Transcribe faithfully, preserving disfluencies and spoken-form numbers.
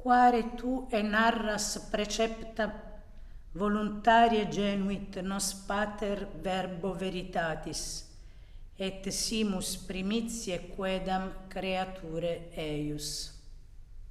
quare tu enarras precepta voluntarie genuit nos pater verbo veritatis, et simus primitiae quaedam creature eius.